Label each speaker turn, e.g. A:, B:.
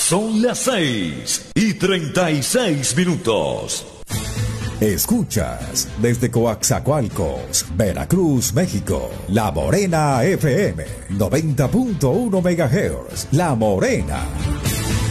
A: Son las 6:36.
B: Escuchas desde Coaxacualcos, Veracruz, México, La Morena FM, 90.1 MHz, La Morena.